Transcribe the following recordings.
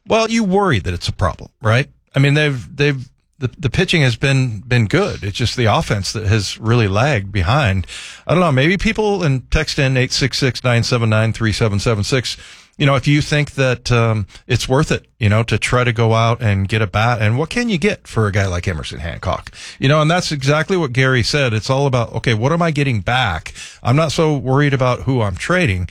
Well, you worry that it's a problem, right? I mean, the pitching has been good. It's just the offense that has really lagged behind. I don't know. Maybe people, and text in 866-979-3776. If you think that it's worth it, to try to go out and get a bat, and what can you get for a guy like Emerson Hancock? And that's exactly what Gary said. It's all about, okay, what am I getting back? I'm not so worried about who I'm trading,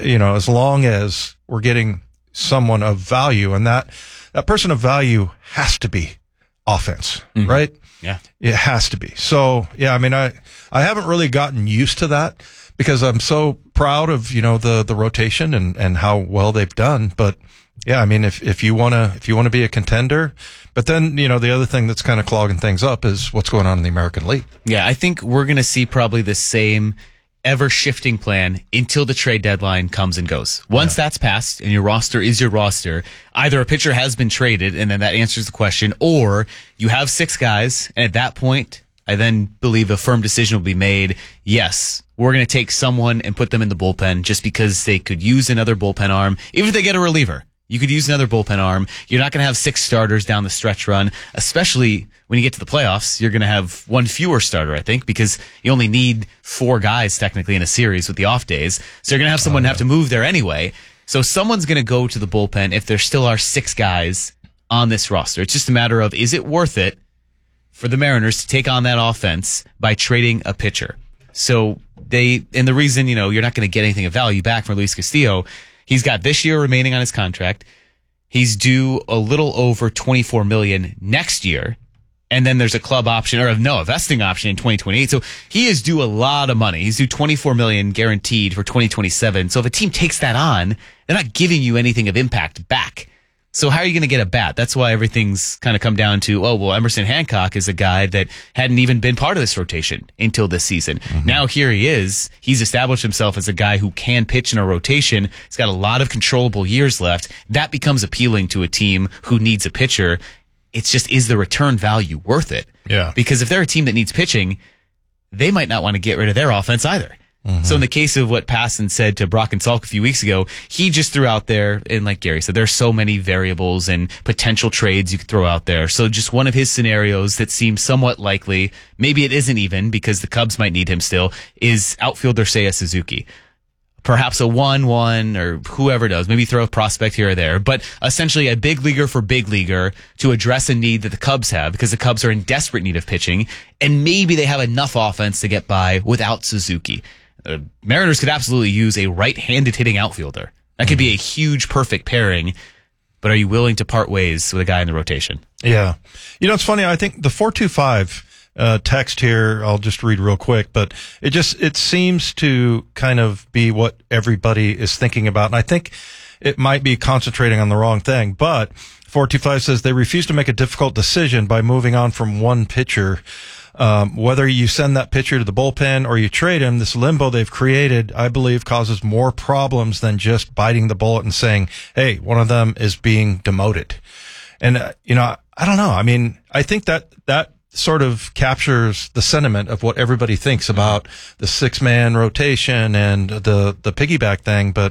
as long as we're getting someone of value, and that person of value has to be offense, right? Yeah. It has to be. So, yeah, I mean, I haven't really gotten used to that because I'm so proud of, the rotation and how well they've done. But yeah, I mean, if you want to be a contender, but then, the other thing that's kind of clogging things up is what's going on in the American League. Yeah. I think we're going to see probably the same ever shifting plan until the trade deadline comes and goes. Once that's passed and your roster is your roster, either a pitcher has been traded and then that answers the question, or you have 6 guys. And at that point, I then believe a firm decision will be made. Yes, we're going to take someone and put them in the bullpen just because they could use another bullpen arm. Even if they get a reliever, you could use another bullpen arm. You're not going to have 6 starters down the stretch run, especially when you get to the playoffs. You're going to have 1 fewer starter, I think, because you only need 4 guys technically in a series with the off days. So you're going to have someone have to move there anyway. So someone's going to go to the bullpen if there still are 6 guys on this roster. It's just a matter of, is it worth it for the Mariners to take on that offense by trading a pitcher? So and the reason, you're not going to get anything of value back from Luis Castillo, he's got this year remaining on his contract. He's due a little over $24 million next year. And then there's a club option, a vesting option in 2028. So he is due a lot of money. He's due $24 million guaranteed for 2027. So if a team takes that on, they're not giving you anything of impact back. So how are you going to get a bat? That's why everything's kind of come down to, Emerson Hancock is a guy that hadn't even been part of this rotation until this season. Mm-hmm. Now here he is. He's established himself as a guy who can pitch in a rotation. He's got a lot of controllable years left. That becomes appealing to a team who needs a pitcher. It's just, is the return value worth it? Yeah. Because if they're a team that needs pitching, they might not want to get rid of their offense either. Mm-hmm. So in the case of what Passan said to Brock and Salk a few weeks ago, he just threw out there, and like Gary said, there's so many variables and potential trades you could throw out there. So just one of his scenarios that seems somewhat likely, maybe it isn't even because the Cubs might need him still, is outfielder Seiya Suzuki. Perhaps a 1-1 or whoever does, maybe throw a prospect here or there, but essentially a big leaguer for big leaguer to address a need that the Cubs have, because the Cubs are in desperate need of pitching, and maybe they have enough offense to get by without Suzuki. Mariners could absolutely use a right-handed hitting outfielder. That could be a huge, perfect pairing, but are you willing to part ways with a guy in the rotation? Yeah. It's funny. I think the 425 text here, I'll just read real quick, but it seems to kind of be what everybody is thinking about. And I think it might be concentrating on the wrong thing, but 425 says they refuse to make a difficult decision by moving on from one pitcher. Whether you send that pitcher to the bullpen or you trade him, this limbo they've created, I believe, causes more problems than just biting the bullet and saying, hey, one of them is being demoted. And, I don't know. I mean, I think that sort of captures the sentiment of what everybody thinks about the 6-man rotation and the piggyback thing. But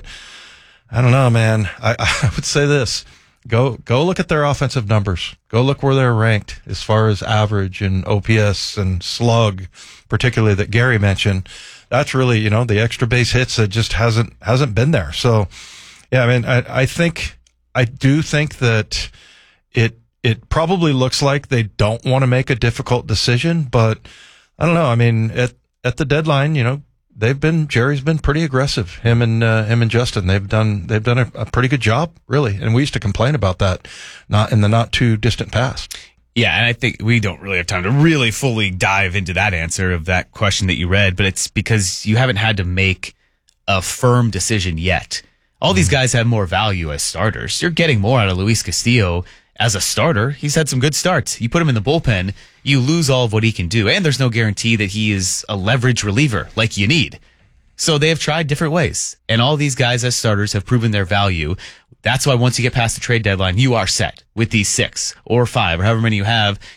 I don't know, man. I would say this. Go look at their offensive numbers. Go look where they're ranked as far as average and OPS and slug, particularly that Gary mentioned. That's really, the extra base hits that just hasn't been there. So, yeah, I mean, I do think that it probably looks like they don't want to make a difficult decision, but I don't know. I mean, at the deadline, Jerry's been pretty aggressive. Him and Justin, they've done a pretty good job, really. And we used to complain about that, not in the not too distant past. Yeah, and I think we don't really have time to really fully dive into that answer of that question that you read, but it's because you haven't had to make a firm decision yet. All these guys have more value as starters. You're getting more out of Luis Castillo as a starter. He's had some good starts. You put him in the bullpen, you lose all of what he can do. And there's no guarantee that he is a leverage reliever like you need. So they have tried different ways. And all these guys as starters have proven their value. That's why once you get past the trade deadline, you are set with these 6 or 5 or however many you have.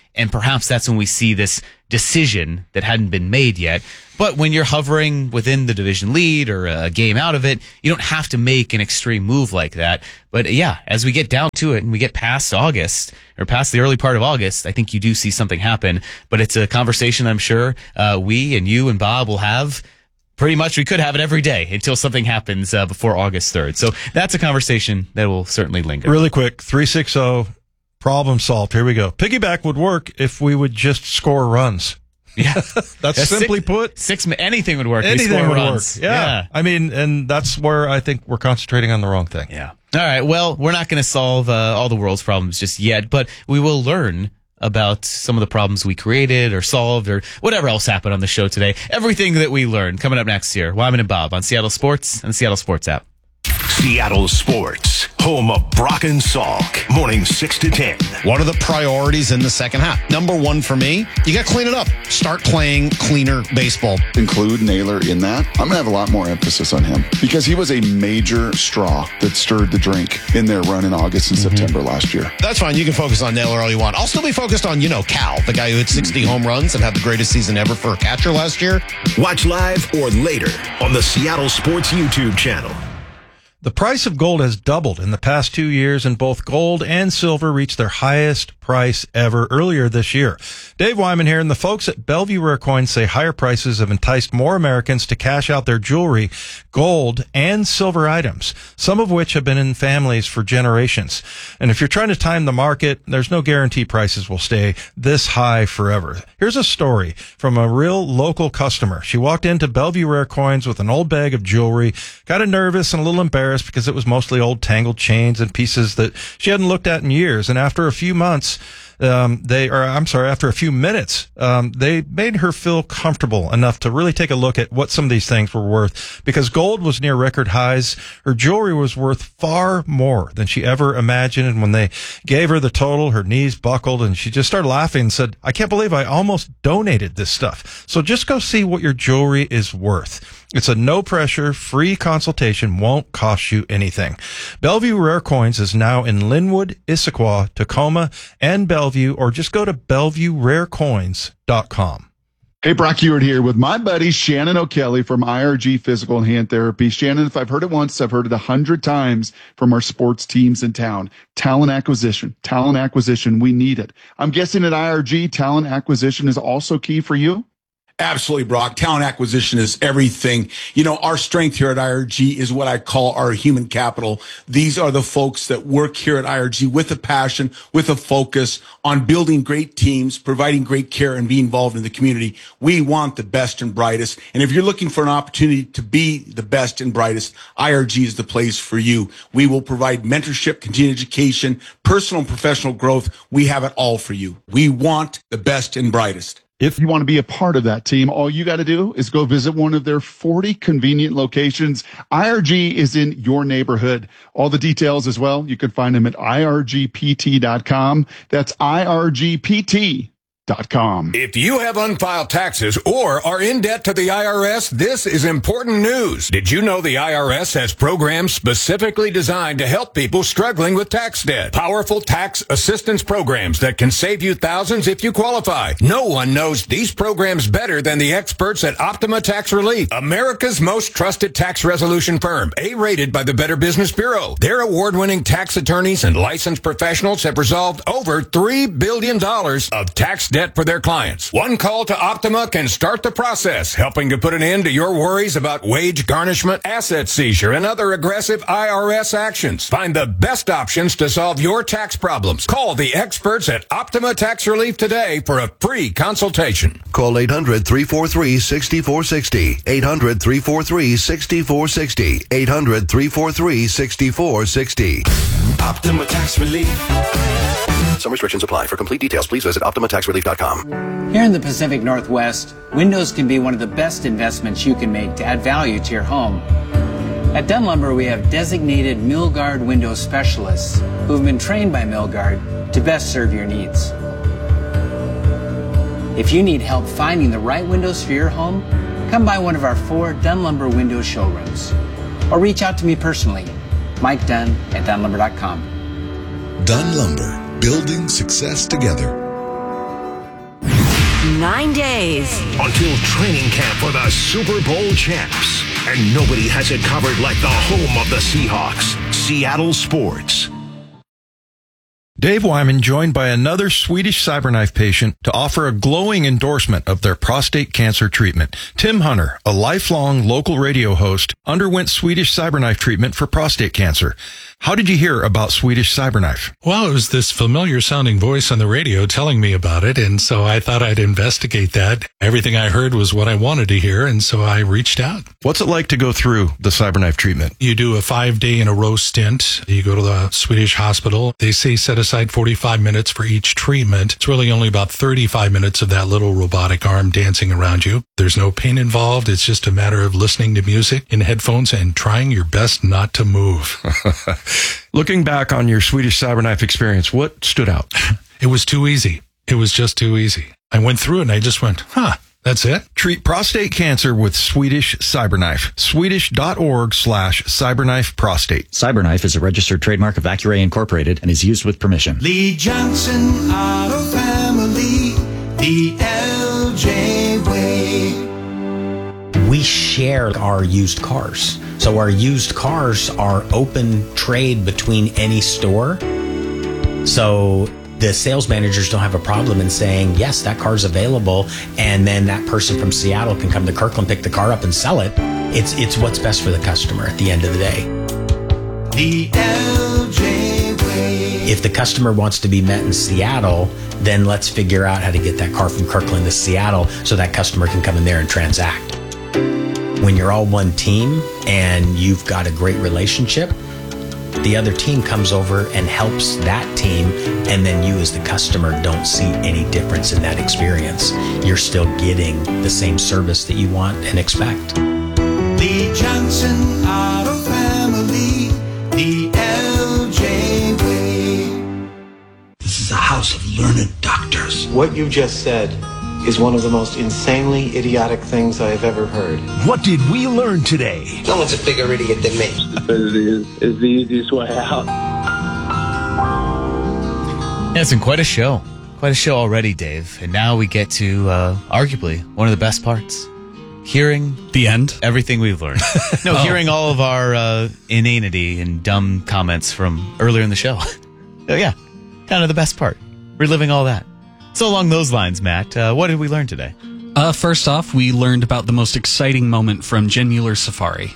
And perhaps that's when we see this decision that hadn't been made yet. But when you're hovering within the division lead or a game out of it, you don't have to make an extreme move like that. But yeah, as we get down to it and we get past August or past the early part of August, I think you do see something happen. But it's a conversation I'm sure we and you and Bob will have. Pretty much we could have it every day until something happens before August 3rd. So that's a conversation that will certainly linger. Really quick, 360, problem solved. Here we go. Piggyback would work if we would just score runs. Yeah. That's simply put. Anything would work. Anything would runs. work. Yeah. I mean, and that's where I think we're concentrating on the wrong thing. Yeah. All right. Well, we're not going to solve all the world's problems just yet, but we will learn about some of the problems we created or solved or whatever else happened on the show today. Everything that we learned coming up next year. Wyman and Bob on Seattle Sports and the Seattle Sports app. Seattle Sports, home of Brock and Salk, morning 6 to 10. What are the priorities in the second half? Number one for me, you got to clean it up. Start playing cleaner baseball. Include Naylor in that. I'm going to have a lot more emphasis on him because he was a major straw that stirred the drink in their run in August and September last year. That's fine. You can focus on Naylor all you want. I'll still be focused on, Cal, the guy who hit 60 home runs and had the greatest season ever for a catcher last year. Watch live or later on the Seattle Sports YouTube channel. The price of gold has doubled in the past 2 years, and both gold and silver reached their highest price ever earlier this year. Dave Wyman here, and the folks at Bellevue Rare Coins say higher prices have enticed more Americans to cash out their jewelry, gold, and silver items, some of which have been in families for generations. And if you're trying to time the market, there's no guarantee prices will stay this high forever. Here's a story from a real local customer. She walked into Bellevue Rare Coins with an old bag of jewelry, got nervous and a little embarrassed because it was mostly old tangled chains and pieces that she hadn't looked at in years. And after a few minutes, they made her feel comfortable enough to really take a look at what some of these things were worth. Because gold was near record highs, her jewelry was worth far more than she ever imagined. And when they gave her the total, her knees buckled and she just started laughing and said, "I can't believe I almost donated this stuff." So just go see what your jewelry is worth. It's a no-pressure, free consultation, won't cost you anything. Bellevue Rare Coins is now in Linwood, Issaquah, Tacoma, and Bellevue, or just go to BellevueRareCoins.com. Hey, Brock Ewart here with my buddy Shannon O'Kelly from IRG Physical and Hand Therapy. Shannon, if I've heard it once, I've heard it 100 times from our sports teams in town. Talent acquisition, we need it. I'm guessing at IRG, talent acquisition is also key for you? Absolutely, Brock. Talent acquisition is everything. Our strength here at IRG is what I call our human capital. These are the folks that work here at IRG with a passion, with a focus on building great teams, providing great care, and being involved in the community. We want the best and brightest. And if you're looking for an opportunity to be the best and brightest, IRG is the place for you. We will provide mentorship, continuing education, personal and professional growth. We have it all for you. We want the best and brightest. If you want to be a part of that team, all you got to do is go visit one of their 40 convenient locations. IRG is in your neighborhood. All the details as well, you can find them at irgpt.com. That's irgpt.com. If you have unfiled taxes or are in debt to the IRS, this is important news. Did you know the IRS has programs specifically designed to help people struggling with tax debt? Powerful tax assistance programs that can save you thousands if you qualify. No one knows these programs better than the experts at Optima Tax Relief, America's most trusted tax resolution firm, A-rated by the Better Business Bureau. Their award-winning tax attorneys and licensed professionals have resolved over $3 billion of tax debt for their clients. One call to Optima can start the process, helping to put an end to your worries about wage garnishment, asset seizure, and other aggressive IRS actions. Find the best options to solve your tax problems. Call the experts at Optima Tax Relief today for a free consultation. Call 800-343-6460. 800-343-6460. 800-343-6460. Optima Tax Relief. Some restrictions apply. For complete details, please visit OptimaTaxRelief.com. Here in the Pacific Northwest, windows can be one of the best investments you can make to add value to your home. At Dunn Lumber, we have designated Milgard window specialists who've been trained by Milgard to best serve your needs. If you need help finding the right windows for your home, come by one of our 4 Dunn Lumber window showrooms or reach out to me personally, Mike Dunn at DunnLumber.com. Dunn Lumber. Building success together. 9 days. Until training camp for the Super Bowl champs. And nobody has it covered like the home of the Seahawks, Seattle Sports. Dave Wyman joined by another Swedish CyberKnife patient to offer a glowing endorsement of their prostate cancer treatment. Tim Hunter, a lifelong local radio host, underwent Swedish CyberKnife treatment for prostate cancer. How did you hear about Swedish CyberKnife? Well, it was this familiar sounding voice on the radio telling me about it, and so I thought I'd investigate that. Everything I heard was what I wanted to hear, and so I reached out. What's it like to go through the CyberKnife treatment? You do a 5-day-in-a-row stint. You go to the Swedish hospital. They say set aside 45 minutes for each treatment. It's really only about 35 minutes of that little robotic arm dancing around you. There's no pain involved. It's just a matter of listening to music in headphones and trying your best not to move. Looking back on your Swedish CyberKnife experience, what stood out? It was too easy. It was just too easy. I went through it and I just went, that's it? Treat prostate cancer with Swedish CyberKnife. Swedish.org/CyberKnife prostate. CyberKnife is a registered trademark of Accuray Incorporated and is used with permission. Lee Johnson Auto Family, the LJ way. We share our used cars. So our used cars are open trade between any store. So the sales managers don't have a problem in saying, yes, that car's available, and then that person from Seattle can come to Kirkland, pick the car up and sell it. It's what's best for the customer at the end of the day. The LJ way. If the customer wants to be met in Seattle, then let's figure out how to get that car from Kirkland to Seattle so that customer can come in there and transact. When you're all one team and you've got a great relationship, the other team comes over and helps that team, and then you as the customer don't see any difference in that experience. You're still getting the same service that you want and expect. Lee Johnson Auto Family, the LJ way. This is a house of learned doctors. What you just said is one of the most insanely idiotic things I have ever heard. What did we learn today? No one's a bigger idiot than me. Stupidity is the easiest way out. Yeah, it's been quite a show. Quite a show already, Dave. And now we get to, arguably, one of the best parts. Hearing the end, everything we've learned. No, hearing all of our inanity and dumb comments from earlier in the show. So yeah, kind of the best part. Reliving all that. So along those lines, Matt, what did we learn today? First off, we learned about the most exciting moment from Jen Mueller's Safari.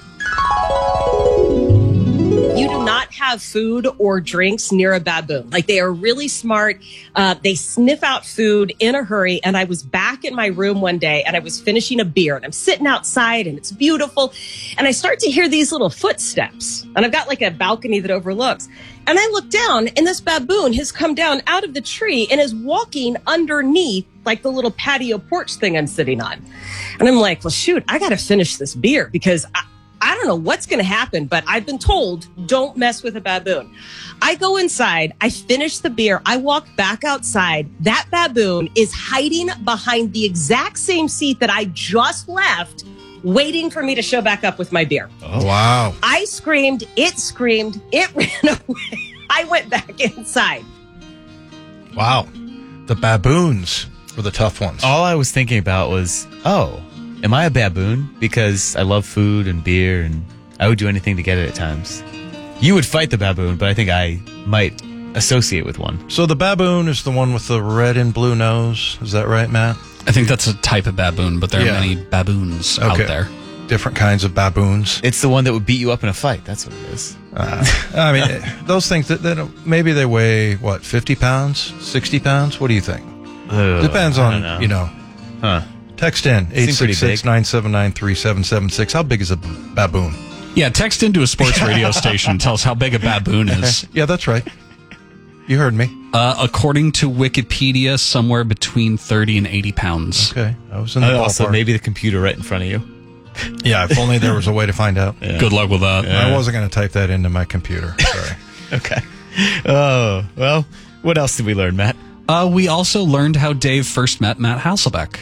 You do not have food or drinks near a baboon. Like, they are really smart. They sniff out food in a hurry. And I was back in my room one day and I was finishing a beer and I'm sitting outside and it's beautiful. And I start to hear these little footsteps. And I've got like a balcony that overlooks. And I look down and this baboon has come down out of the tree and is walking underneath like the little patio porch thing I'm sitting on. And I'm like, well, shoot, I got to finish this beer because I don't know what's going to happen, but I've been told don't mess with a baboon. I go inside, I finish the beer, I walk back outside. That baboon is hiding behind the exact same seat that I just left, waiting for me to show back up with my beer. Oh, wow. I screamed, it ran away. I went back inside. Wow. The baboons were the tough ones. All I was thinking about was, am I a baboon? Because I love food and beer and I would do anything to get it at times. You would fight the baboon, but I think I might associate with one. So the baboon is the one with the red and blue nose. Is that right, Matt? I think that's a type of baboon, but there are many baboons out there. Different kinds of baboons. It's the one that would beat you up in a fight. That's what it is. I mean, those things, maybe they weigh, 50 pounds, 60 pounds? What do you think? Depends on, Huh. Text in 866-979-3776. How big is a baboon? Yeah, text into a sports radio station and tell us how big a baboon is. Yeah, that's right. You heard me. According to Wikipedia, somewhere between 30 and 80 pounds. Okay, I was in the ballpark. Also, maybe the computer right in front of you. Yeah, if only there was a way to find out. Yeah. Good luck with that. I wasn't going to type that into my computer. Sorry. Okay. Oh, well, what else did we learn, Matt? We also learned how Dave first met Matt Hasselbeck.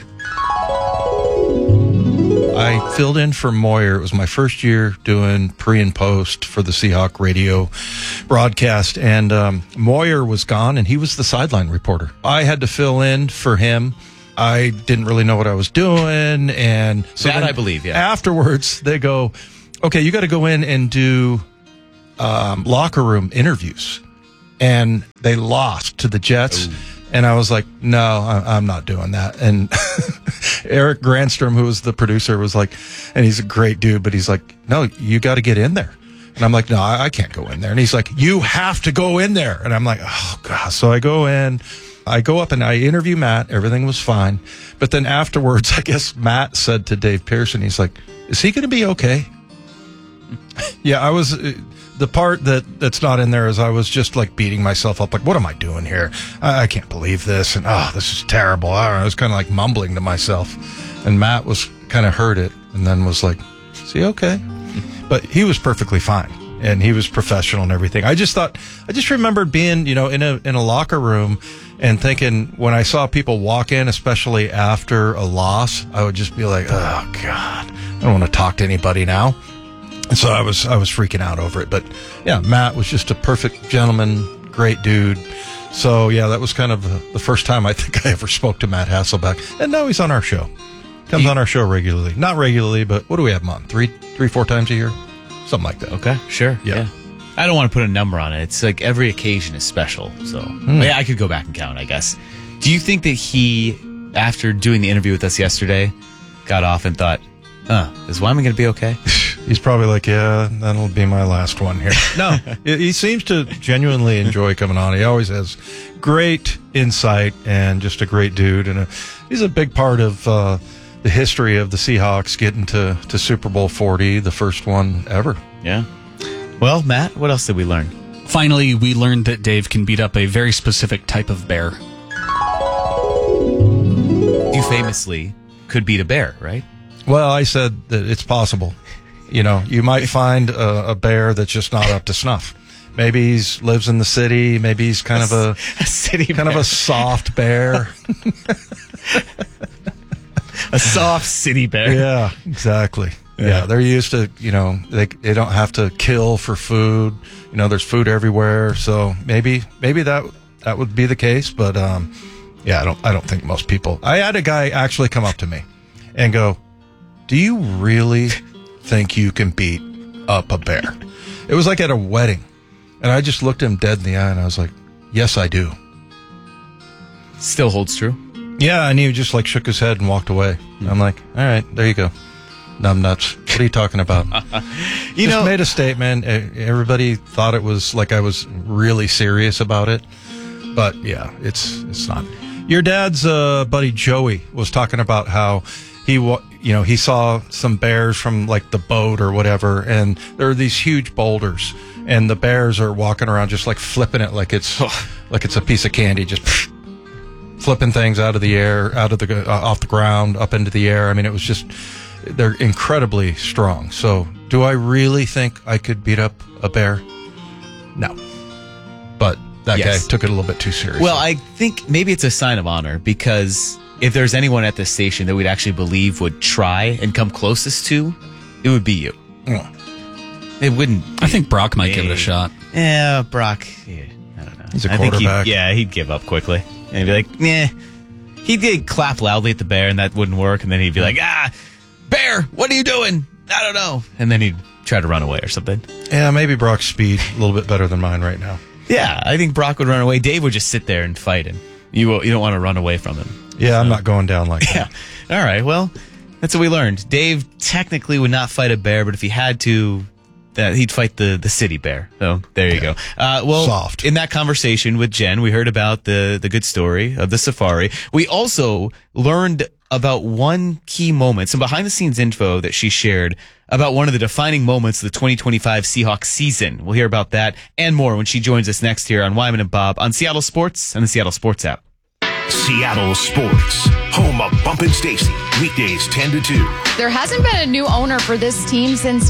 I filled in for Moyer. It was my first year doing pre and post for the Seahawk radio broadcast, and Moyer was gone, and he was the sideline reporter. I had to fill in for him I didn't really know what I was doing. And so That then I believe, yeah. afterwards they go, okay, you got to go in and do locker room interviews. And they lost to the Jets. Ooh. And I was like, no, I'm not doing that. And Eric Grandstrom, who was the producer, was like, and he's a great dude, but he's like, no, you got to get in there. And I'm like, no, I can't go in there. And he's like, you have to go in there. And I'm like, oh, God. So I go in, I go up and I interview Matt. Everything was fine. But then afterwards, I guess Matt said to Dave Pearson, he's like, is he going to be okay? Yeah, I was... The part that's not in there is I was just like beating myself up. Like, what am I doing here? I can't believe this. And, this is terrible. I don't know. I was kind of like mumbling to myself. And Matt was kind of heard it and then was like, is he okay? But he was perfectly fine. And he was professional and everything. I just remembered being, in a locker room and thinking when I saw people walk in, especially after a loss, I would just be like, oh, God, I don't want to talk to anybody now. And so I was freaking out over it. But yeah, Matt was just a perfect gentleman, great dude. So yeah, that was kind of the first time I think I ever spoke to Matt Hasselbeck. And now he's on our show. Comes on our show regularly. Not regularly, but what do we have him on? 3-4 times a year? Something like that. Okay, sure. Yeah. I don't want to put a number on it. It's like every occasion is special. So yeah, I could go back and count, I guess. Do you think that he, after doing the interview with us yesterday, got off and thought, is Wyman going to be okay? He's probably like, yeah, that'll be my last one here. No, he seems to genuinely enjoy coming on. He always has great insight and just a great dude. And he's a big part of the history of the Seahawks getting to Super Bowl 40, the first one ever. Yeah. Well, Matt, what else did we learn? Finally, we learned that Dave can beat up a very specific type of bear. You famously could beat a bear, right? Well, I said that it's possible. You might find a bear that's just not up to snuff. Maybe he lives in the city. Maybe he's kind of a city kind bear. of a soft bear. A soft city bear. Yeah, exactly. Yeah, they're used to, they don't have to kill for food. There's food everywhere. So maybe that would be the case. But yeah, I don't think most people. I had a guy actually come up to me and go, do you really think you can beat up a bear? It was like at a wedding. And I just looked him dead in the eye and I was like, yes, I do. Still holds true. Yeah, and he just like shook his head and walked away. I'm like, all right, there you go. Numbnuts. What are you talking about? Just made a statement. Everybody thought it was like I was really serious about it. But yeah, it's not. Your dad's buddy Joey was talking about how he saw some bears from like the boat or whatever, and there are these huge boulders, and the bears are walking around just like flipping it like it's a piece of candy, just flipping things out of the air, off the ground, up into the air. I mean, it was just, they're incredibly strong. So do I really think I could beat up a bear? No. But that guy took it a little bit too seriously. Well, I think maybe it's a sign of honor, because if there's anyone at this station that we'd actually believe would try and come closest to, it would be you. It wouldn't. I think Brock might give it a shot. Yeah, Brock. Yeah, I don't know. He's a quarterback. He'd give up quickly. And he'd be like, nah. He did clap loudly at the bear, and that wouldn't work. And then he'd be like, bear, what are you doing? I don't know. And then he'd try to run away or something. Yeah, maybe Brock's speed a little bit better than mine right now. Yeah, I think Brock would run away. Dave would just sit there and fight him. You don't want to run away from him. Yeah, I'm not going down like that. All right, well, that's what we learned. Dave technically would not fight a bear, but if he had to, he'd fight the city bear. So there you go. Soft. In that conversation with Jen, we heard about the good story of the safari. We also learned about one key moment, some behind the scenes info that she shared about one of the defining moments of the 2025 Seahawks season. We'll hear about that and more when she joins us next here on Wyman and Bob on Seattle Sports and the Seattle Sports app. Seattle Sports, home of Bump and Stacy, weekdays 10 to 2. There hasn't been a new owner for this team since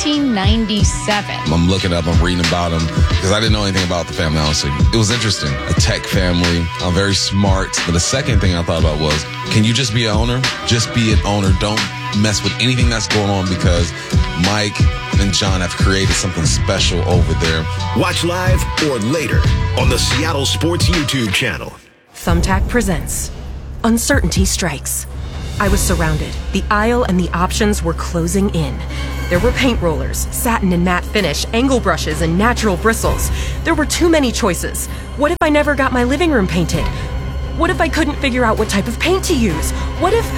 1997. I'm looking up, I'm reading about them, because I didn't know anything about the family, honestly. It was interesting. A tech family, very smart. But the second thing I thought about was, can you just be an owner? Just be an owner. Don't mess with anything that's going on, because Mike and John have created something special over there. Watch live or later on the Seattle Sports YouTube channel. Thumbtack presents uncertainty strikes. I was surrounded. The aisle and the options were closing in. There were paint rollers, satin and matte finish, angle brushes, and natural bristles. There were too many choices. What if I never got my living room painted? What if I couldn't figure out what type of paint to use? What if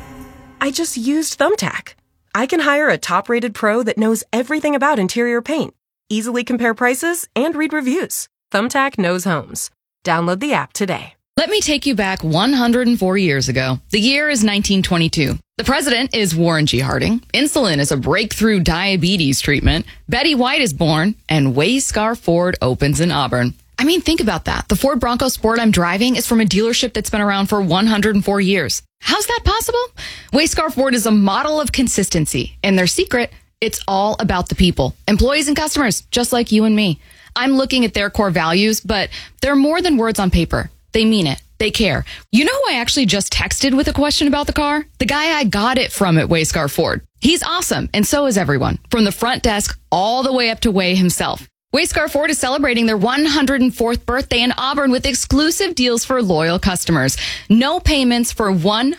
I just used Thumbtack? I can hire a top-rated pro that knows everything about interior paint, easily compare prices, and read reviews. Thumbtack knows homes. Download the app today. Let me take you back 104 years ago. The year is 1922. The president is Warren G. Harding. Insulin is a breakthrough diabetes treatment. Betty White is born, and Wayscar Ford opens in Auburn. I mean, think about that. The Ford Bronco Sport I'm driving is from a dealership that's been around for 104 years. How's that possible? Wayscar Ford is a model of consistency, and their secret, it's all about the people. Employees and customers, just like you and me. I'm looking at their core values, but they're more than words on paper. They mean it. They care. You know who I actually just texted with a question about the car? The guy I got it from at Wayscar Ford. He's awesome, and so is everyone, from the front desk all the way up to Way himself. Wayscar Ford is celebrating their 104th birthday in Auburn with exclusive deals for loyal customers. No payments for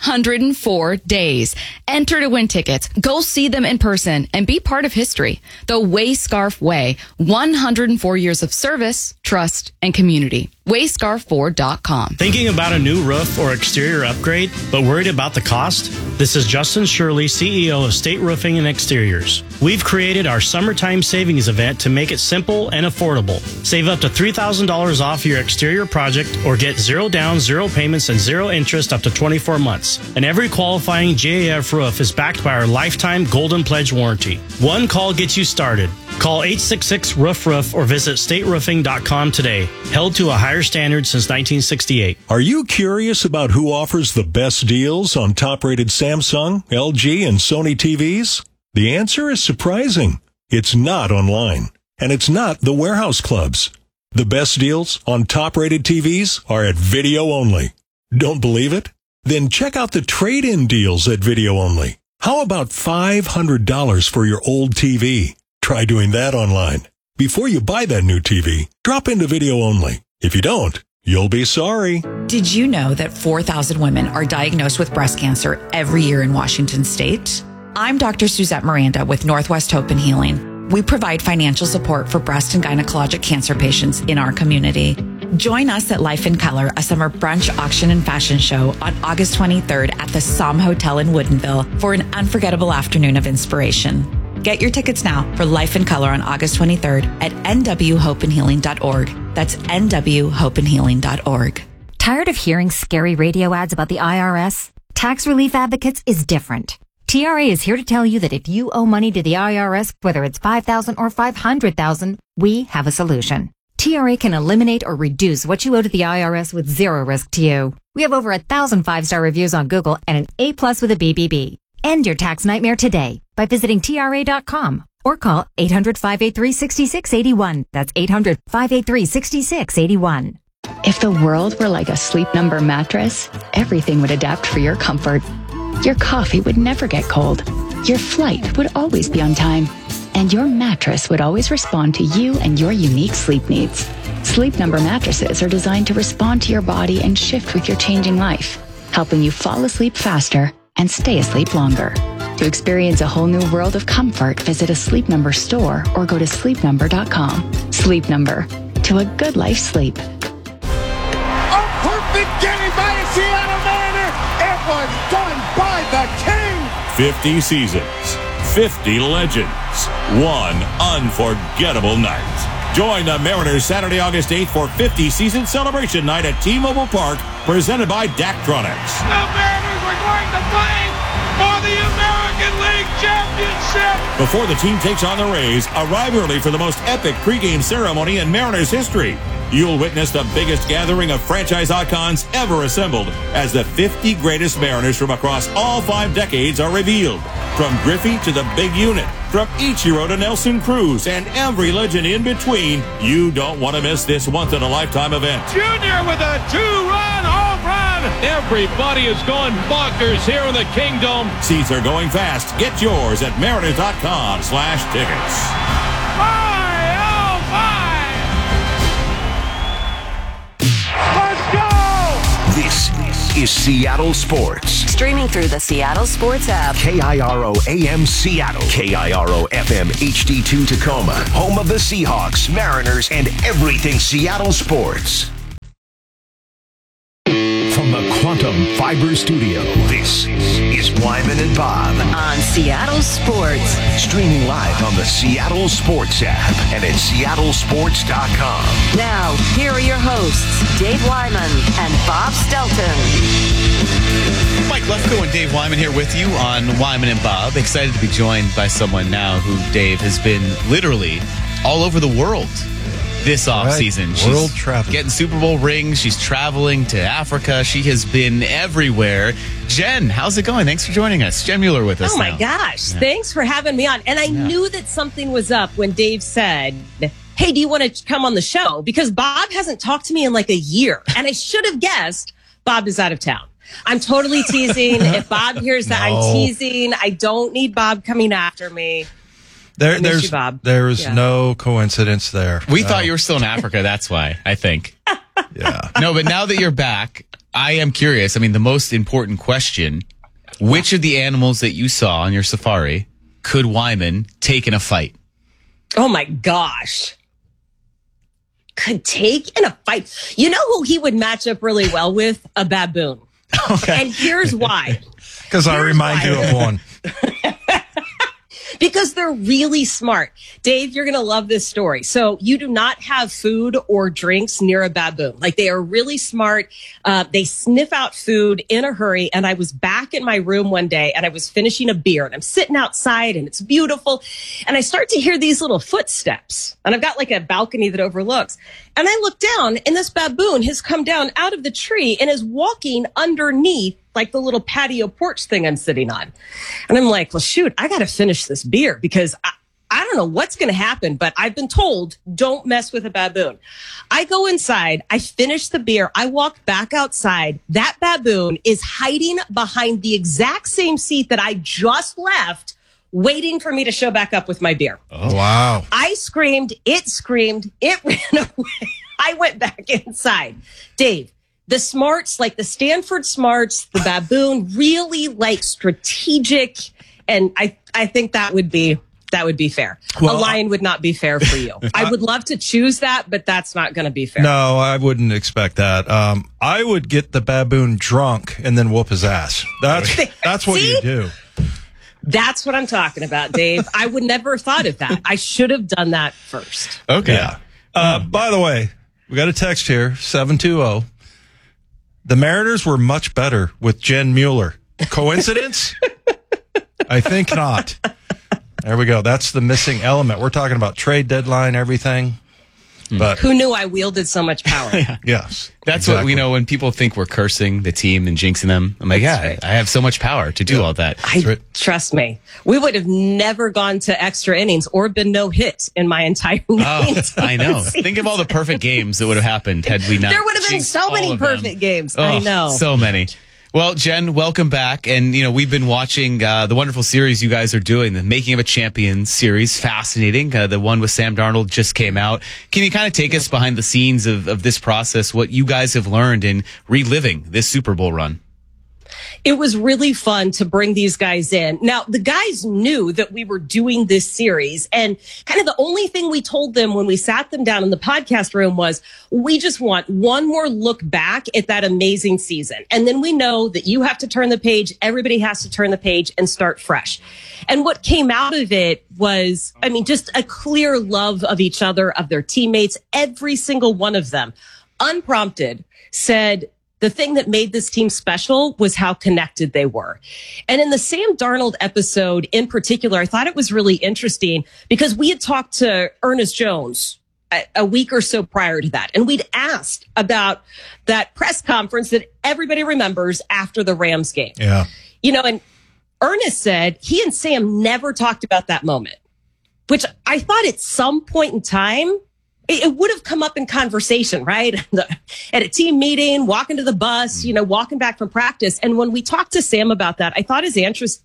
104 days. Enter to win tickets. Go see them in person and be part of history. The Wayscarf Way. 104 years of service, trust, and community. Wayscarford.com. Thinking about a new roof or exterior upgrade, but worried about the cost? This is Justin Shirley, CEO of State Roofing and Exteriors. We've created our summertime savings event to make it simple and affordable. Save up to $3,000 off your exterior project or get 0 down, 0 payments, and 0 interest up to 24 months. And every qualifying GAF roof is backed by our lifetime Golden Pledge warranty. One call gets you started. Call 866-ROOF-ROOF or visit stateroofing.com today. Held to a higher standard since 1968. Are you curious about who offers the best deals on top-rated Samsung, LG, and Sony TVs? The answer is surprising. It's not online, and it's not the warehouse clubs. The best deals on top-rated TVs are at Video Only. Don't believe it? Then check out the trade-in deals at Video Only. How about $500 for your old TV? Try doing that online. Before you buy that new TV, drop into Video Only. If you don't, you'll be sorry. Did you know that 4,000 women are diagnosed with breast cancer every year in Washington state? I'm Dr. Suzette Miranda with Northwest Hope and Healing. We provide financial support for breast and gynecologic cancer patients in our community. Join us at Life in Color, a summer brunch, auction, and fashion show on August 23rd at the Somme Hotel in Woodinville for an unforgettable afternoon of inspiration. Get your tickets now for Life in Color on August 23rd at nwhopeandhealing.org. That's nwhopeandhealing.org. Tired of hearing scary radio ads about the IRS? Tax Relief Advocates is different. TRA is here to tell you that if you owe money to the IRS, whether it's $5,000 or $500,000, we have a solution. TRA can eliminate or reduce what you owe to the IRS with zero risk to you. We have over 1,000 5-star reviews on Google and an A+ with a BBB. End your tax nightmare today by visiting TRA.com or call 800-583-6681. That's 800-583-6681. If the world were like a Sleep Number mattress, everything would adapt for your comfort. Your coffee would never get cold. Your flight would always be on time. And your mattress would always respond to you and your unique sleep needs. Sleep Number mattresses are designed to respond to your body and shift with your changing life, helping you fall asleep faster and stay asleep longer. To experience a whole new world of comfort, visit a Sleep Number store or go to sleepnumber.com. Sleep Number. To a good life sleep. A perfect game by a Seattle Mariner. It was done by the King. 50 seasons, 50 legends, one unforgettable night. Join the Mariners Saturday, August 8th for 50 season celebration night at T-Mobile Park, presented by Daktronics. The Mariners are going to play for the American League Championship. Before the team takes on the Rays, arrive early for the most epic pregame ceremony in Mariners history. You'll witness the biggest gathering of franchise icons ever assembled as the 50 greatest Mariners from across all 5 decades are revealed. From Griffey to the big unit, from Ichiro to Nelson Cruz, and every legend in between, you don't want to miss this once-in-a-lifetime event. Junior with a 2-run home run. Everybody is going bonkers here in the Kingdom. Seats are going fast. Get yours at mariners.com/tickets. Let's go! This is Seattle Sports. Streaming through the Seattle Sports app. KIRO AM Seattle. KIRO FM HD2 Tacoma. Home of the Seahawks, Mariners, and everything Seattle sports. From the Quantum Fiber Studio, this is Wyman and Bob. On Seattle Sports. Streaming live on the Seattle Sports app and at seattlesports.com. Now, here are your hosts, Dave Wyman and Bob Stelton. Mike Lefko and Dave Wyman here with you on Wyman and Bob. Excited to be joined by someone now who, Dave, has been literally all over the world this offseason. Right. World travel. Getting Super Bowl rings. She's traveling to Africa. She has been everywhere. Jen, how's it going? Thanks for joining us. Jen Mueller with us. Oh, my gosh. Yeah. Thanks for having me on. And I knew that something was up when Dave said, hey, do you want to come on the show? Because Bob hasn't talked to me in like a year. And I should have guessed Bob is out of town. I'm totally teasing. If Bob hears that, I'm teasing. I don't need Bob coming after me. There's no coincidence there. We thought you were still in Africa. That's why, I think. Yeah. No, but now that you're back, I am curious. I mean, the most important question, which of the animals that you saw on your safari could Wyman take in a fight? Oh, my gosh. Could take in a fight. You know who he would match up really well with? A baboon. Okay. And here's why. Because I remind you of one. Because they're really smart. Dave, you're going to love this story. So you do not have food or drinks near a baboon. Like, they are really smart. They sniff out food in a hurry. And I was back in my room one day and I was finishing a beer and I'm sitting outside and it's beautiful. And I start to hear these little footsteps and I've got like a balcony that overlooks. And I look down and this baboon has come down out of the tree and is walking underneath like the little patio porch thing I'm sitting on. And I'm like, well, shoot, I got to finish this beer because I don't know what's going to happen, but I've been told don't mess with a baboon. I go inside, I finish the beer, I walk back outside. That baboon is hiding behind the exact same seat that I just left, waiting for me to show back up with my beer. Oh, wow. I screamed, it ran away. I went back inside. Dave, the smarts, like the Stanford smarts, the baboon, really like strategic. And I think that would be fair. Well, a lion would not be fair for you. I would love to choose that, but that's not going to be fair. No, I wouldn't expect that. I would get the baboon drunk and then whoop his ass. That's what you do. That's what I'm talking about, Dave. I would never have thought of that. I should have done that first. Okay. Yeah. By the way, we got a text here, 720. The Mariners were much better with Jen Mueller. Coincidence? I think not. There we go. That's the missing element. We're talking about trade deadline, everything. But who knew I wielded so much power? Yes. That's exactly what we know when people think we're cursing the team and jinxing them. I'm like, right. I have so much power to do all that. Trust me. We would have never gone to extra innings or been no hits in my entire I know. Think of all the perfect games that would have happened had we not. There would have been so many perfect games. I know. So many. Well, Jen, welcome back. And, we've been watching the wonderful series you guys are doing, the Making of a Champion series. Fascinating. The one with Sam Darnold just came out. Can you kind of take us behind the scenes of this process, what you guys have learned in reliving this Super Bowl run? It was really fun to bring these guys in. Now, the guys knew that we were doing this series, and kind of the only thing we told them when we sat them down in the podcast room was, we just want one more look back at that amazing season. And then we know that you have to turn the page. Everybody has to turn the page and start fresh. And what came out of it was, just a clear love of each other, of their teammates. Every single one of them, unprompted, said, the thing that made this team special was how connected they were. And in the Sam Darnold episode in particular, I thought it was really interesting because we had talked to Ernest Jones a week or so prior to that. And we'd asked about that press conference that everybody remembers after the Rams game. Yeah. And Ernest said he and Sam never talked about that moment, which I thought at some point in time, it would have come up in conversation, right? At a team meeting, walking to the bus, walking back from practice. And when we talked to Sam about that, I thought his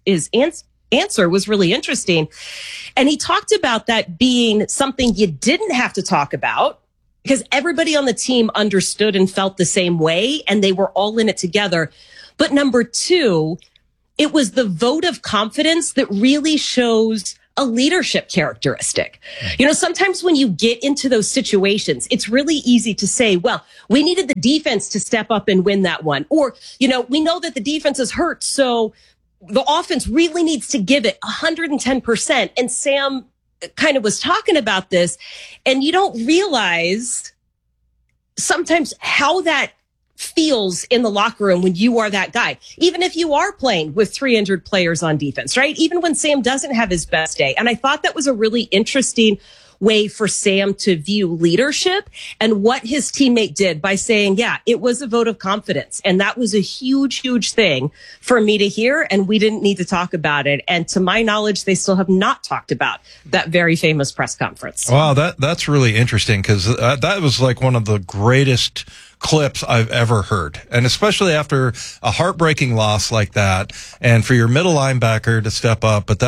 answer was really interesting. And he talked about that being something you didn't have to talk about because everybody on the team understood and felt the same way, and they were all in it together. But number two, it was the vote of confidence that really shows a leadership characteristic. You know, sometimes when you get into those situations, it's really easy to say, well, we needed the defense to step up and win that one. Or, you know, we know that the defense is hurt, so the offense really needs to give it 110%. And Sam kind of was talking about this, and you don't realize sometimes how that feels in the locker room when you are that guy, even if you are playing with 3 injured players on defense, right? Even when Sam doesn't have his best day. And I thought that was a really interesting way for Sam to view leadership and what his teammate did by saying, yeah, it was a vote of confidence. And that was a huge, huge thing for me to hear. And we didn't need to talk about it. And to my knowledge, they still have not talked about that very famous press conference. Wow, that's really interesting, because that was like one of the greatest clips I've ever heard. And especially after a heartbreaking loss like that, and for your middle linebacker to step up. But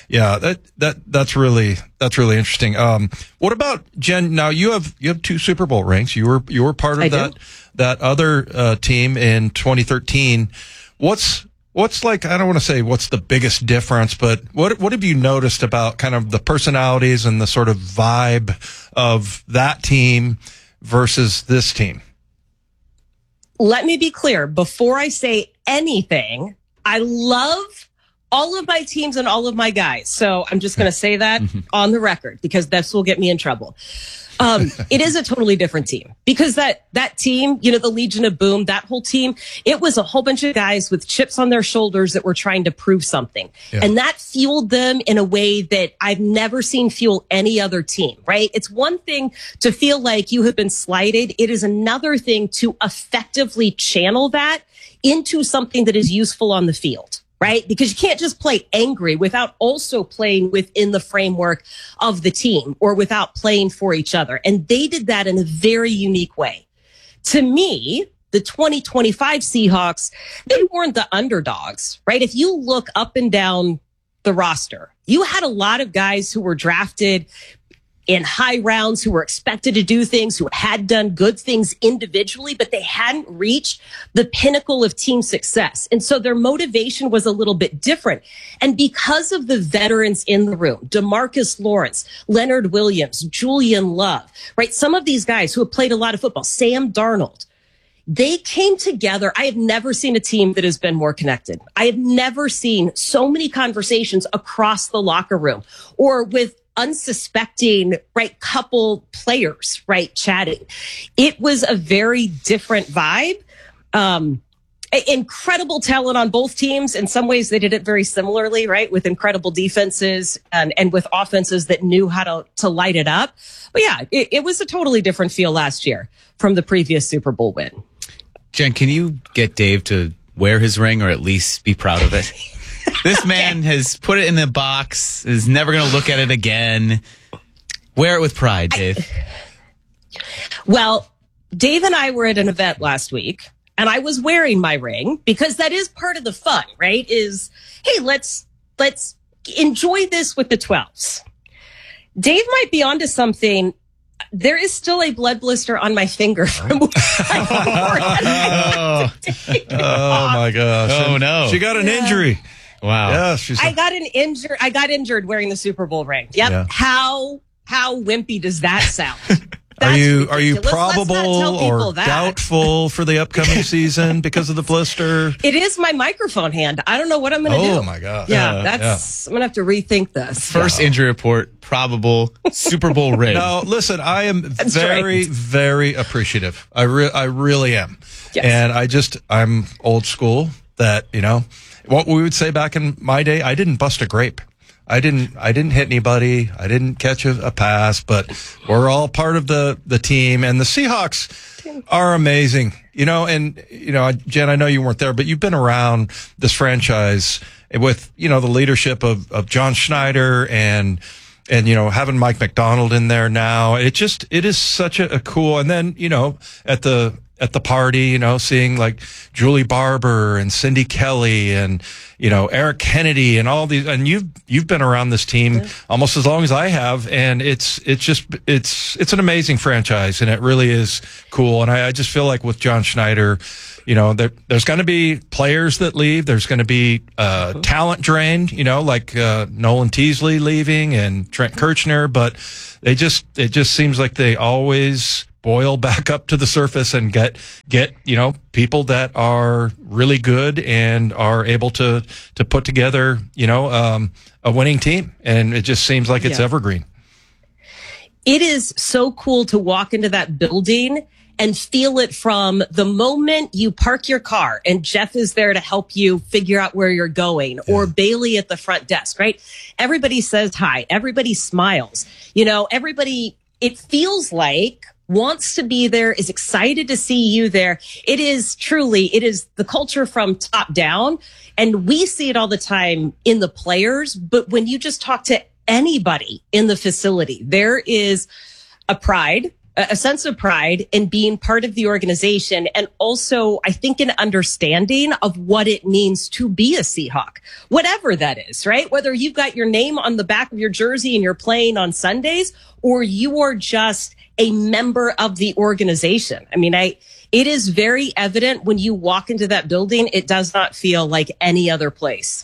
that's really interesting. What about Jen? Now you have 2 Super Bowl rings. You were part of that other team in 2013. What's like, I don't want to say what's the biggest difference, but what have you noticed about kind of the personalities and the sort of vibe of that team versus this team? Let me be clear. Before I say anything, I love all of my teams and all of my guys. So I'm just going to say that on the record, because this will get me in trouble. It is a totally different team, because that team, you know, the Legion of Boom, that whole team, it was a whole bunch of guys with chips on their shoulders that were trying to prove something. Yeah. And that fueled them in a way that I've never seen fuel any other team, right? It's one thing to feel like you have been slighted. It is another thing to effectively channel that into something that is useful on the field. Right? Because you can't just play angry without also playing within the framework of the team, or without playing for each other. And they did that in a very unique way. To me, the 2025 Seahawks, they weren't the underdogs, right? If you look up and down the roster, you had a lot of guys who were drafted in high rounds, who were expected to do things, who had done good things individually, but they hadn't reached the pinnacle of team success. And so their motivation was a little bit different. And because of the veterans in the room, DeMarcus Lawrence, Leonard Williams, Julian Love, right? Some of these guys who have played a lot of football, Sam Darnold, they came together. I have never seen a team that has been more connected. I have never seen so many conversations across the locker room, or with unsuspecting, right, couple players, right, chatting. It was a very different vibe. Incredible talent on both teams. In some ways, they did it very similarly, right, with incredible defenses and with offenses that knew how to light it up. But yeah, it was a totally different feel last year from the previous Super Bowl win. Jen, can you get Dave to wear his ring, or at least be proud of it? This man has put it in the box, is never going to look at it again. Wear it with pride, Dave. Well, Dave and I were at an event last week, and I was wearing my ring, because that is part of the fun, right? Is, hey, let's enjoy this with the 12s. Dave might be onto something. There is still a blood blister on my finger from Oh my gosh. Oh no. She got an injury. Wow. Yeah, I got injured wearing the Super Bowl ring. Yep. Yeah. How wimpy does that sound? Are you probable or doubtful for the upcoming season because of the blister? It is my microphone hand. I don't know what I'm going to do. Oh my gosh. Yeah, I'm going to have to rethink this. First injury report, probable Super Bowl ring. No, listen, I am very appreciative. I really am. Yes. And I'm old school that, you know, what we would say back in my day, I didn't bust a grape. I didn't hit anybody. I didn't catch a pass, but we're all part of the team, and the Seahawks are amazing. You know, and, you know, Jen, I know you weren't there, but you've been around this franchise with, you know, the leadership of John Schneider and, you know, having Mike McDonald in there now. It is such a cool, and then, you know, at the at the party, you know, seeing like Julie Barber and Cindy Kelly and, you know, Eric Kennedy and all these, and you've been around this team almost as long as I have. And it's an amazing franchise, and it really is cool. And I just feel like with John Schneider, you know, there's going to be players that leave. There's going to be talent drained, you know, like Nolan Teasley leaving and Trent Kirchner, but it just seems like they always boil back up to the surface and get, you know, people that are really good and are able to put together, you know, a winning team. And it just seems like it's evergreen. It is so cool to walk into that building and feel it from the moment you park your car and Jeff is there to help you figure out where you're going, or Bailey at the front desk, right? Everybody says hi. Everybody smiles. You know, everybody, it feels like, wants to be there, is excited to see you there. It is the culture from top down. And we see it all the time in the players. But when you just talk to anybody in the facility, there is a sense of pride in being part of the organization. And also, I think, an understanding of what it means to be a Seahawk, whatever that is, right? Whether you've got your name on the back of your jersey and you're playing on Sundays, or you are just a member of the organization. I mean, it is very evident when you walk into that building, it does not feel like any other place.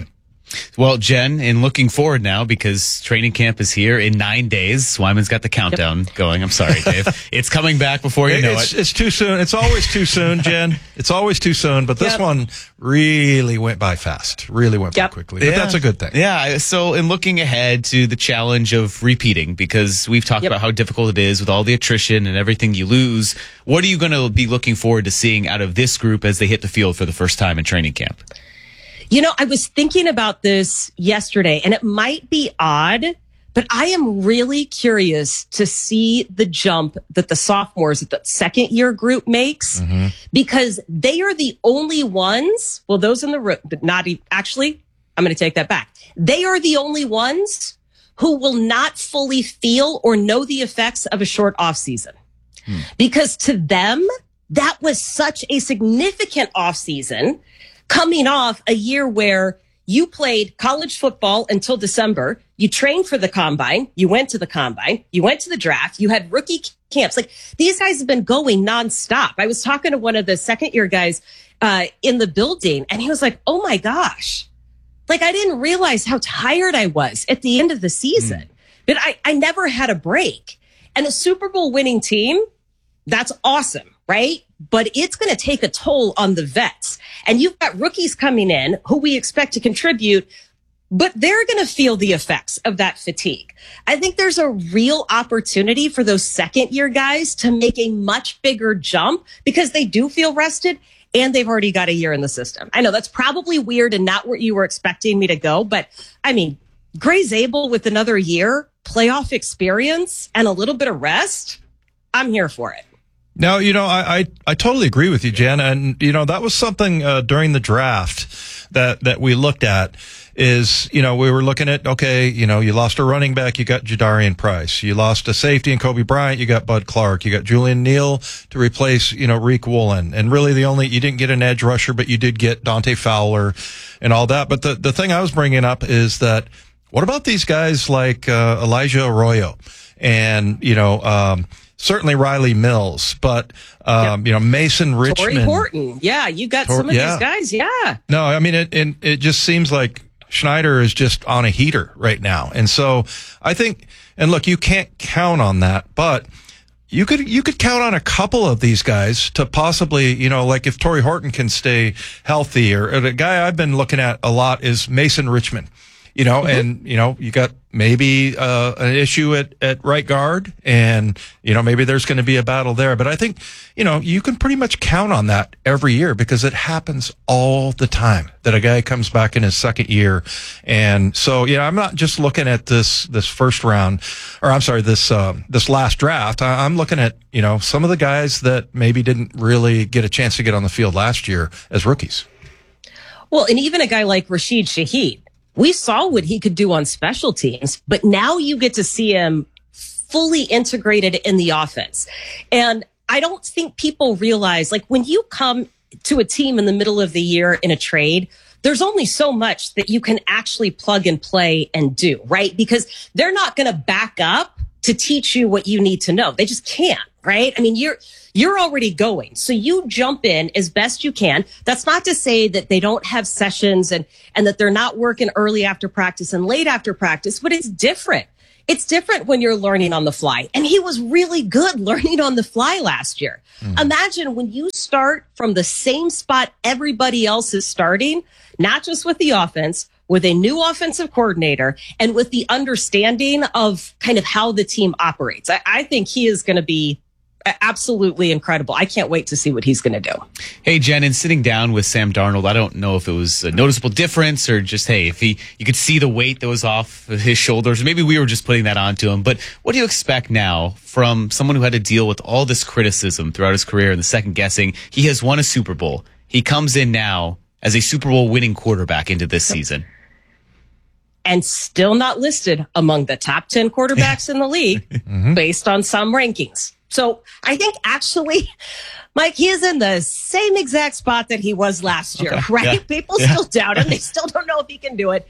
Well, Jen, in looking forward now, because training camp is here in 9 days. Wyman's got the countdown going. I'm sorry, Dave. It's coming back before you know it. It's too soon. It's always too soon, Jen. It's always too soon. But this one really went by fast. Really went by quickly. But that's a good thing. Yeah. So in looking ahead to the challenge of repeating, because we've talked about how difficult it is with all the attrition and everything you lose, what are you going to be looking forward to seeing out of this group as they hit the field for the first time in training camp? You know, I was thinking about this yesterday, and it might be odd, but I am really curious to see the jump that the sophomores, that second year group makes, because they are the only ones, well, those in the room, but actually, I'm going to take that back. They are the only ones who will not fully feel or know the effects of a short off season. Because to them, that was such a significant off season, coming off a year where you played college football until December, you trained for the combine, you went to the combine, you went to the draft, you had rookie camps. Like, these guys have been going nonstop. I was talking to one of the second year guys in the building, and he was like, oh my gosh, like, I didn't realize how tired I was at the end of the season. But I never had a break. And a Super Bowl winning team, that's awesome, right? But it's going to take a toll on the vets. And you've got rookies coming in who we expect to contribute, but they're going to feel the effects of that fatigue. I think there's a real opportunity for those second year guys to make a much bigger jump because they do feel rested and they've already got a year in the system. I know that's probably weird and not where you were expecting me to go, but I mean, Gray Zabel with another year, playoff experience, and a little bit of rest, I'm here for it. No, you know, I totally agree with you, Jen. And, you know, that was something during the draft that we looked at is, you know, we were looking at, okay, you know, you lost a running back, you got Jadarian Price. You lost a safety in Kobe Bryant, you got Bud Clark. You got Julian Neal to replace, you know, Reek Woolen. And really you didn't get an edge rusher, but you did get Dante Fowler and all that. But the thing I was bringing up is that what about these guys like Elijah Arroyo and, you know, certainly Riley Mills, but, you know, Mason Richmond. Torrey Horton. Yeah, you got some of these guys. Yeah. No, I mean, it just seems like Schneider is just on a heater right now. And so I think, and look, you can't count on that, but you could count on a couple of these guys to possibly, you know, like if Torrey Horton can stay healthy, or the guy I've been looking at a lot is Mason Richmond. You know, and, you know, you got maybe an issue at right guard, and, you know, maybe there's going to be a battle there. But I think, you know, you can pretty much count on that every year because it happens all the time that a guy comes back in his second year. And so, yeah, I'm not just looking at this first round, or I'm sorry, this last draft. I'm looking at, you know, some of the guys that maybe didn't really get a chance to get on the field last year as rookies. Well, and even a guy like Rashid Shaheed. We saw what he could do on special teams, but now you get to see him fully integrated in the offense. And I don't think people realize, like, when you come to a team in the middle of the year in a trade, there's only so much that you can actually plug and play and do, right? Because they're not going to back up to teach you what you need to know. They just can't, right? I mean, you're already going. So you jump in as best you can. That's not to say that they don't have sessions and that they're not working early after practice and late after practice, but it's different. It's different when you're learning on the fly. And he was really good learning on the fly last year. Imagine when you start from the same spot everybody else is starting, not just with the offense, with a new offensive coordinator and with the understanding of kind of how the team operates. I think he is going to be absolutely incredible. I can't wait to see what he's going to do. Hey, Jen, in sitting down with Sam Darnold, I don't know if it was a noticeable difference or just, hey, if you could see the weight that was off his shoulders, or maybe we were just putting that onto him. But what do you expect now from someone who had to deal with all this criticism throughout his career and the second guessing? He has won a Super Bowl. He comes in now as a Super Bowl winning quarterback into this season. And still not listed among the top 10 quarterbacks in the league based on some rankings. So I think actually, Mike, he is in the same exact spot that he was last year, right? Yeah. People still doubt him. They still don't know if he can do it.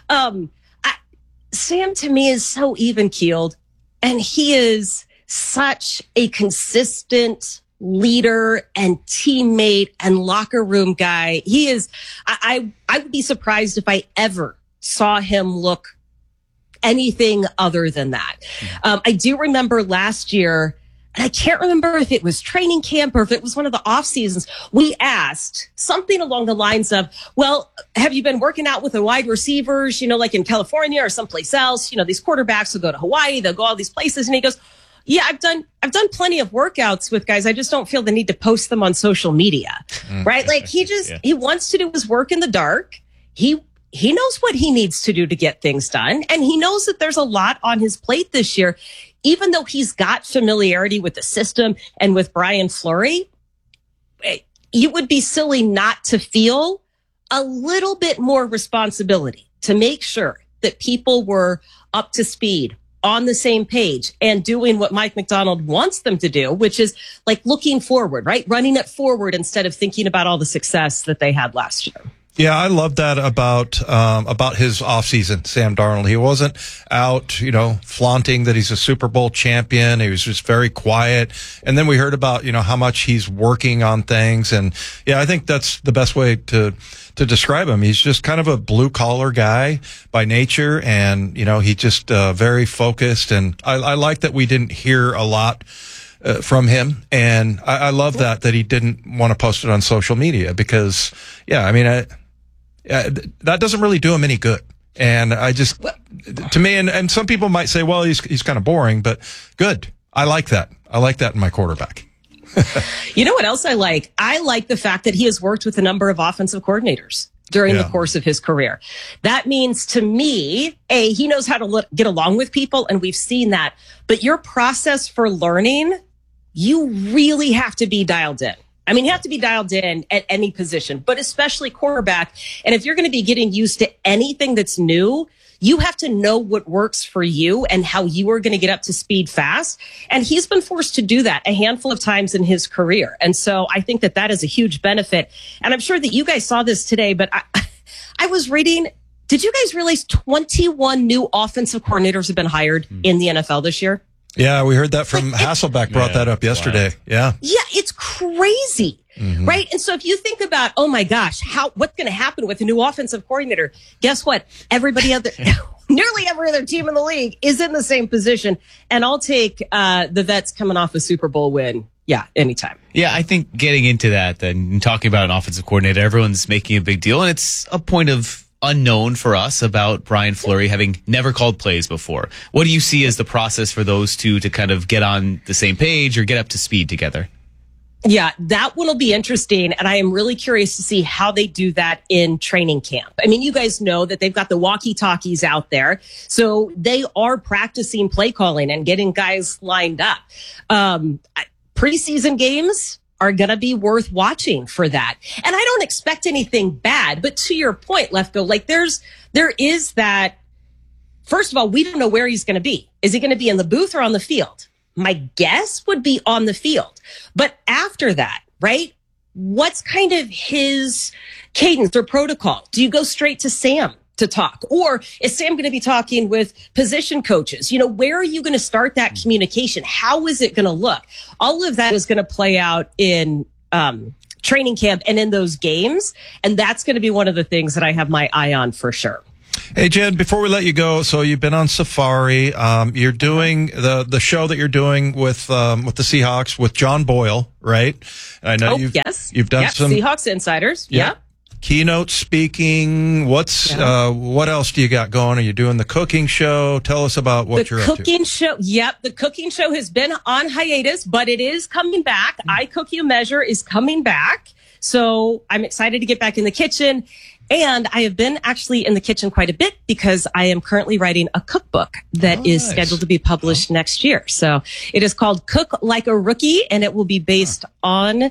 Sam, to me, is so even-keeled, and he is such a consistent leader and teammate and locker room guy. He is, I would be surprised if I ever saw him look anything other than that. I do remember last year, and I can't remember if it was training camp or if it was one of the off seasons, we asked something along the lines of, well, have you been working out with the wide receivers, like in California or someplace else? These quarterbacks will go to Hawaii, they'll go all these places. And he goes, yeah, I've done plenty of workouts with guys. I just don't feel the need to post them on social media. Right? Like he wants to do his work in the dark. He knows what he needs to do to get things done. And he knows that there's a lot on his plate this year. Even though he's got familiarity with the system and with Brian Fleury, you would be silly not to feel a little bit more responsibility to make sure that people were up to speed, on the same page, and doing what Mike Macdonald wants them to do, which is like looking forward, right? Running it forward instead of thinking about all the success that they had last year. Yeah, I love that about his offseason, Sam Darnold. He wasn't out, flaunting that he's a Super Bowl champion. He was just very quiet. And then we heard about, how much he's working on things. And yeah, I think that's the best way to describe him. He's just kind of a blue collar guy by nature. And, he just, very focused. And I like that we didn't hear a lot from him. And I love that he didn't want to post it on social media because, yeah, I mean, that doesn't really do him any good. And I just, to me, and some people might say, well, he's kind of boring, but good. I like that. I like that in my quarterback. You know what else I like? I like the fact that he has worked with a number of offensive coordinators during the course of his career. That means to me, he knows how to get along with people, and we've seen that. But your process for learning, you really have to be dialed in. I mean, you have to be dialed in at any position, but especially quarterback. And if you're going to be getting used to anything that's new, you have to know what works for you and how you are going to get up to speed fast. And he's been forced to do that a handful of times in his career. And so I think that is a huge benefit. And I'm sure that you guys saw this today, but I was reading, did you guys realize 21 new offensive coordinators have been hired in the NFL this year? Yeah, we heard that from Hasselbeck brought that up yesterday. Wow. Yeah. Yeah, it's crazy. Right. And so if you think about, oh my gosh, what's going to happen with a new offensive coordinator? Guess what? Nearly every other team in the league is in the same position. And I'll take the vets coming off a Super Bowl win. Yeah, anytime. Yeah, I think getting into that and talking about an offensive coordinator, everyone's making a big deal. And it's a point of unknown for us about Brian Fleury having never called plays before. What do you see as the process for those two to kind of get on the same page or get up to speed together? Yeah, that one will be interesting. And I am really curious to see how they do that in training camp. I mean, you guys know that they've got the walkie-talkies out there. So they are practicing play calling and getting guys lined up. Preseason games are going to be worth watching for that. And I don't expect anything bad, but to your point, Lefko, like there is that, first of all, we don't know where he's going to be. Is he going to be in the booth or on the field? my guess would be on the field. But after that, right? What's kind of his cadence or protocol? Do you go straight to Sam to talk? Or is Sam going to be talking with position coaches? Where are you going to start that communication? How is it going to look? All of that is going to play out in training camp and in those games. And that's going to be one of the things that I have my eye on for sure. Hey, Jen, before we let you go, so you've been on Safari. You're doing the show that you're doing with the Seahawks with John Boyle, right? I know you've done some Seahawks Insiders. Yeah. Keynote speaking. What else do you got going? Are you doing the cooking show? Tell us about what you're up to. The cooking show. Yep. The cooking show has been on hiatus, but it is coming back. I Cook You Measure is coming back. So I'm excited to get back in the kitchen. And I have been actually in the kitchen quite a bit because I am currently writing a cookbook that is scheduled to be published next year. So it is called Cook Like a Rookie, and it will be based on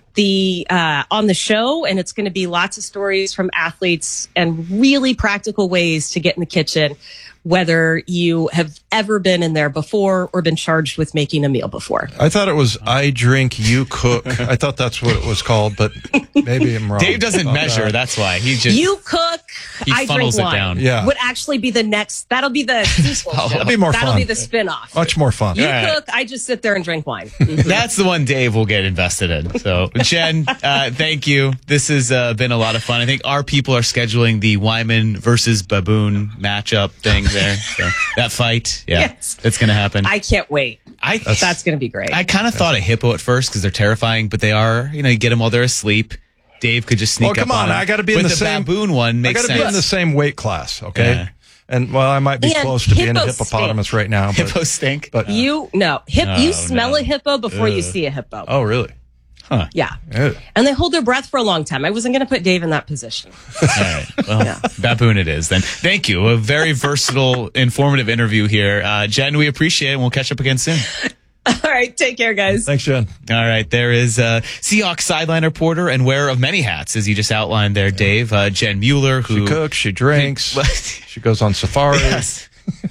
the show. And it's going to be lots of stories from athletes and really practical ways to get in the kitchen, whether you have ever been in there before or been charged with making a meal before. I thought it was I Drink, You Cook. I thought that's what it was called, but maybe I'm wrong. Dave doesn't measure. That's why. You Cook, I Drink funnels it Wine down. Yeah. Would actually be the next. That'll be the sequel. That'll be more fun. That'll be the spinoff. Much more fun. You Cook, I just sit there and drink wine. That's the one Dave will get invested in. So, Jen, thank you. This has been a lot of fun. I think our people are scheduling the Wyman versus Baboon matchup thing there. So that fight, it's going to happen. I can't wait. That's going to be great. I kind of thought a hippo at first because they're terrifying, but they are, you get them while they're asleep. Dave could just sneak up on them. I got to be in the same baboon one. Makes sense. I got to be in the same weight class, okay? Yeah. And I might be close to being a hippopotamus right now. But, hippos stink. But you smell a hippo before you see a hippo. Oh, really? Huh. Yeah. And they hold their breath for a long time. I wasn't going to put Dave in that position. All right. Well, baboon it is then. Thank you. A very versatile, informative interview here. Jen, we appreciate it, and we'll catch up again soon. All right. Take care, guys. Thanks, Jen. All right. There is Seahawks sideline reporter and wearer of many hats, as you just outlined there, Dave. Jen Mueller, who she cooks, she drinks, she goes on safari. Yes.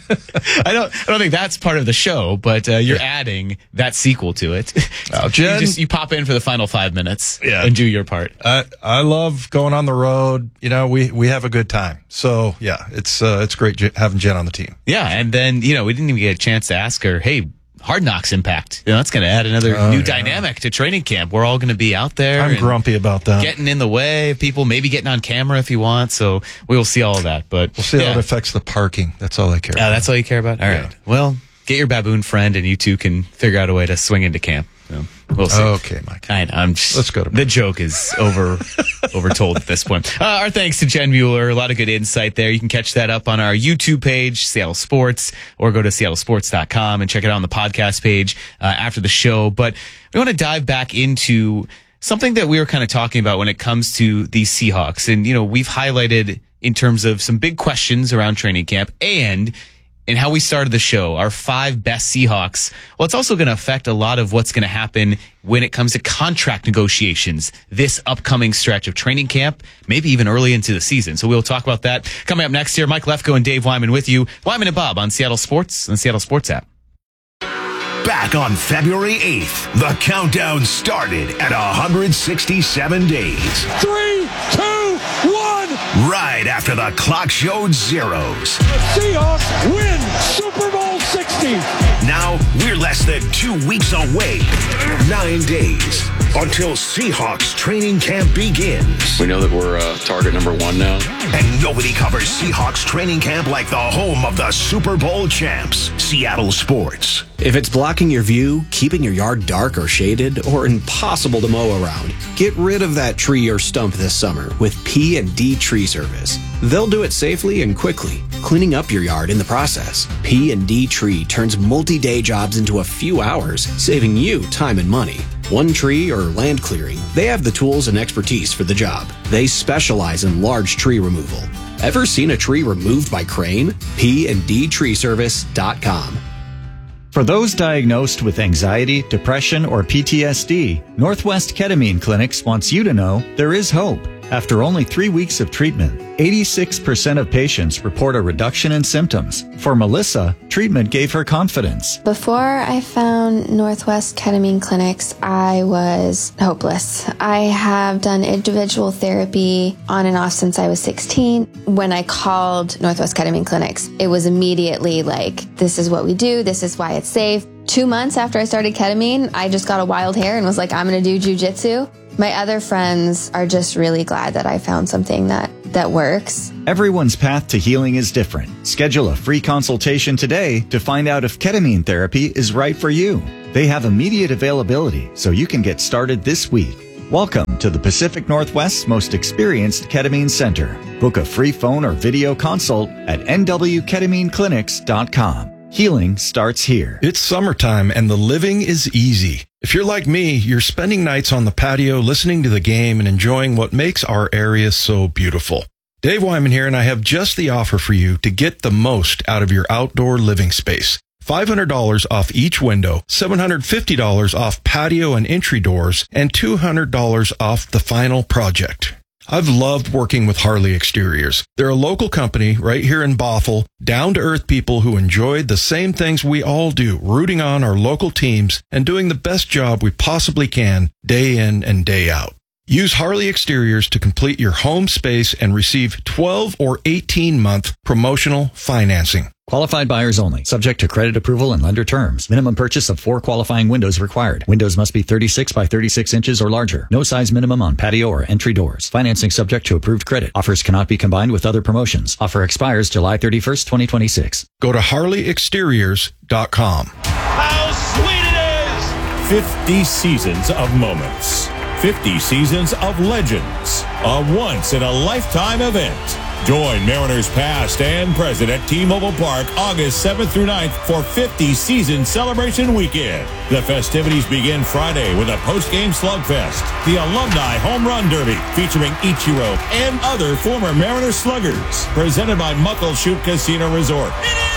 I don't think that's part of the show, but you're adding that sequel to it. Jen, you pop in for the final 5 minutes and do your part. I love going on the road. We have a good time. So it's great having Jen on the team. Yeah, and then we didn't even get a chance to ask her, hey, Hard Knocks impact. That's going to add another new dynamic to training camp. We're all going to be out there. I'm grumpy about that. Getting in the way of people, maybe getting on camera if you want. So we will see all of that. But we'll see how it affects the parking. That's all I care about. That's all you care about? All right. Well, get your baboon friend and you two can figure out a way to swing into camp. So we'll see. Okay, Mike. Let's go to bed. The joke is overtold at this point. Our thanks to Jen Mueller. A lot of good insight there. You can catch that up on our YouTube page, Seattle Sports, or go to seattlesports.com and check it out on the podcast page after the show. But we want to dive back into something that we were kind of talking about when it comes to the Seahawks. And, we've highlighted in terms of some big questions around training camp and how we started the show, our 5 best Seahawks. Well, it's also going to affect a lot of what's going to happen when it comes to contract negotiations this upcoming stretch of training camp, maybe even early into the season. So we'll talk about that coming up next year. Mike Lefko and Dave Wyman with you. Wyman and Bob on Seattle Sports and the Seattle Sports app. Back on February 8th, the countdown started at 167 days. 3, 2, 1. Right after the clock showed zeros. The Seahawks win Super Bowl 60. Now we're less than 2 weeks away. 9 days until Seahawks training camp begins. We know that we're target number 1 now. And nobody covers Seahawks training camp like the home of the Super Bowl champs, Seattle Sports. If it's blocking your view, keeping your yard dark or shaded, or impossible to mow around, get rid of that tree or stump this summer with P&D Tree Service. They'll do it safely and quickly, cleaning up your yard in the process. P&D Tree turns multi-day jobs into a few hours, saving you time and money. One tree or land clearing, they have the tools and expertise for the job. They specialize in large tree removal. Ever seen a tree removed by crane? PndTreeservice.com. For those diagnosed with anxiety, depression, or PTSD, Northwest Ketamine Clinics wants you to know there is hope. After only 3 weeks of treatment, 86% of patients report a reduction in symptoms. For Melissa, treatment gave her confidence. Before I found Northwest Ketamine Clinics, I was hopeless. I have done individual therapy on and off since I was 16. When I called Northwest Ketamine Clinics, it was immediately like, this is what we do, this is why it's safe. 2 months after I started ketamine, I just got a wild hair and was like, I'm going to do jujitsu. My other friends are just really glad that I found something that works. Everyone's path to healing is different. Schedule a free consultation today to find out if ketamine therapy is right for you. They have immediate availability, so you can get started this week. Welcome to the Pacific Northwest's most experienced ketamine center. Book a free phone or video consult at nwketamineclinics.com. Healing starts here. It's summertime and the living is easy. If you're like me, you're spending nights on the patio listening to the game and enjoying what makes our area so beautiful. Dave Wyman here, and I have just the offer for you to get the most out of your outdoor living space. $500 off each window, $750 off patio and entry doors, and $200 off the final project. I've loved working with Harley Exteriors. They're a local company right here in Bothell, down-to-earth people who enjoy the same things we all do, rooting on our local teams and doing the best job we possibly can day in and day out. Use Harley Exteriors to complete your home space and receive 12 or 18-month promotional financing. Qualified buyers only. Subject to credit approval and lender terms. Minimum purchase of 4 qualifying windows required. Windows must be 36 by 36 inches or larger. No size minimum on patio or entry doors. Financing subject to approved credit. Offers cannot be combined with other promotions. Offer expires July 31st, 2026. Go to HarleyExteriors.com. How sweet it is! 50 seasons of moments. 50 seasons of legends. A once-in-a-lifetime event. Join Mariners past and present at T-Mobile Park August 7th through 9th for 50 Season Celebration Weekend. The festivities begin Friday with a post-game slugfest, the Alumni Home Run Derby featuring Ichiro and other former Mariners sluggers, presented by Muckleshoot Casino Resort.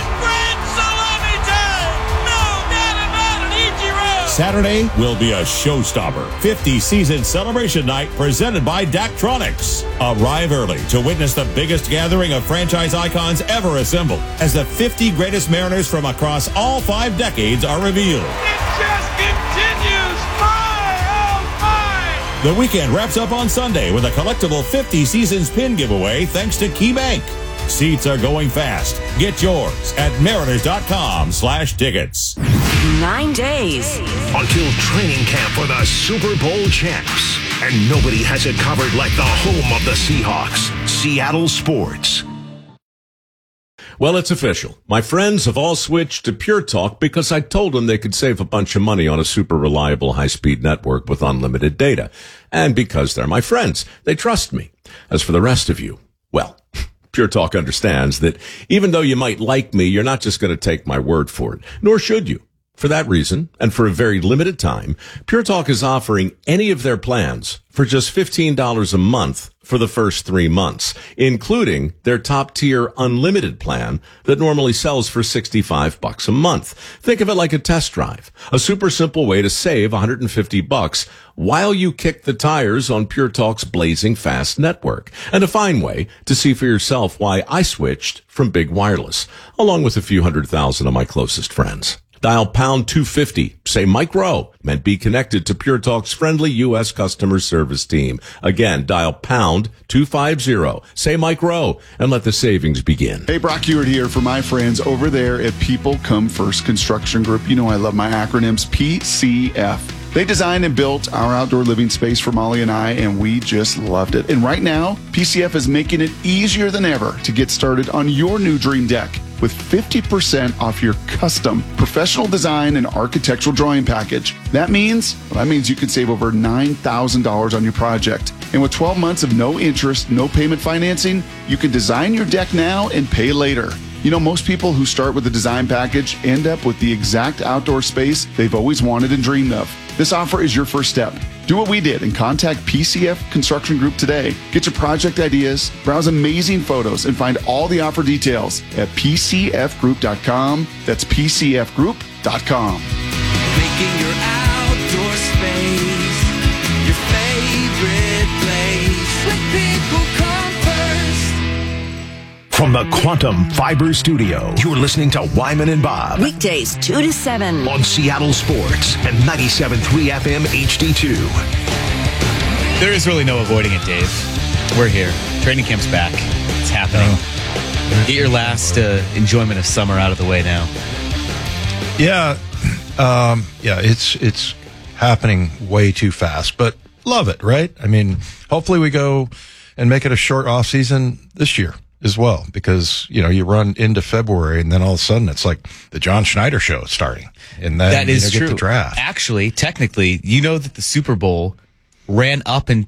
Saturday will be a showstopper. 50 Season Celebration Night presented by Daktronics. Arrive early to witness the biggest gathering of franchise icons ever assembled as the 50 greatest Mariners from across all 5 decades are revealed. It just continues. My, oh my! The weekend wraps up on Sunday with a collectible 50 Seasons pin giveaway thanks to KeyBank. Seats are going fast. Get yours at mariners.com/tickets. 9 days until training camp for the Super Bowl champs. And nobody has it covered like the home of the Seahawks, Seattle Sports. Well, it's official. My friends have all switched to Pure Talk because I told them they could save a bunch of money on a super reliable high-speed network with unlimited data. And because they're my friends, they trust me. As for the rest of you, well, Pure Talk understands that even though you might like me, you're not just going to take my word for it, nor should you. For that reason, and for a very limited time, Pure Talk is offering any of their plans for just $15 a month for the first 3 months, including their top-tier unlimited plan that normally sells for $65 a month. Think of it like a test drive, a super simple way to save $150 while you kick the tires on Pure Talk's blazing fast network, and a fine way to see for yourself why I switched from Big Wireless, along with a few 100,000 of my closest friends. Dial pound 250, say Mike Rowe, and be connected to Pure Talk's friendly U.S. customer service team. Again, dial pound 250, say Mike Rowe, and let the savings begin. Hey, Brock Hewitt here for my friends over there at People Come First Construction Group. You know I love my acronyms, PCF. They designed and built our outdoor living space for Molly and I, and we just loved it. And right now, PCF is making it easier than ever to get started on your new dream deck with 50% off your custom professional design and architectural drawing package. That means you can save over $9,000 on your project. And with 12 months of no interest, no payment financing, you can design your deck now and pay later. You know, most people who start with a design package end up with the exact outdoor space they've always wanted and dreamed of. This offer is your first step. Do what we did and contact PCF Construction Group today. Get your project ideas, browse amazing photos, and find all the offer details at PCFgroup.com. That's PCFgroup.com. Making your outdoor space your favorite place with From the Quantum Fiber Studio, you're listening to Wyman and Bob. Weekdays 2 to 7 on Seattle Sports and 97.3 FM HD2. There is really no avoiding it, Dave. We're here. Training camp's back. It's happening. Get your last enjoyment of summer out of the way now. Yeah. It's happening way too fast, but love it, right? I mean, hopefully we go and make it a short off season this year as well, because, you run into February and then all of a sudden it's like the John Schneider show is starting. And then that is get true. the draft. Actually, technically, that the Super Bowl ran up until